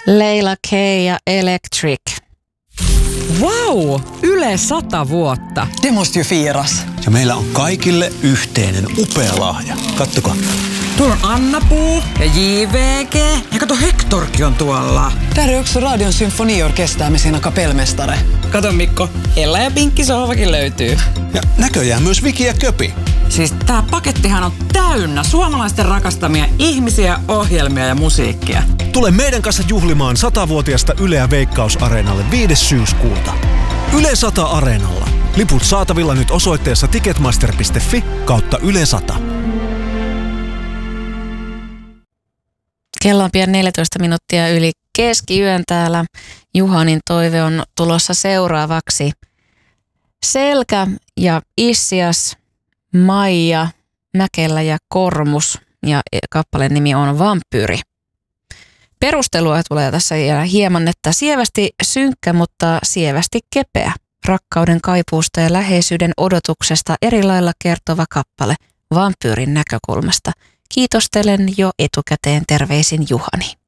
Leila K. ja Electric. Wow! Yle 100 vuotta. Det måste ju firas. Ja meillä on kaikille yhteinen upea lahja. Kattokaa. Tuolla on Anna-Puu ja JVG. Ja kato, Hektorkin on tuolla. Där är också Radion symfoniorkester med sina kapellmästare. Kato Mikko, Ella ja Pinkki sohvakin löytyy. Ja näköjään myös Viki ja Köpi. Siis tää pakettihan on täynnä suomalaisten rakastamia ihmisiä, ohjelmia ja musiikkia. Tule meidän kanssa juhlimaan 100-vuotiasta Yleä Veikkaus-areenalle 5. syyskuuta. Yle 100 Areenalla. Liput saatavilla nyt osoitteessa ticketmaster.fi/Yle 100. Kello on pian 14 minuuttia yli keskiyön täällä. Juhanin toive on tulossa seuraavaksi. Selkä ja Issias, Maija, Mäkelä ja Kormus. Ja kappaleen nimi on Vampyyri. Perustelua tulee tässä vielä hieman, että sievästi synkkä, mutta sievästi kepeä. Rakkauden kaipuusta ja läheisyyden odotuksesta eri lailla kertova kappale vampyyrin näkökulmasta. Kiitostelen jo etukäteen, terveisin Juhani.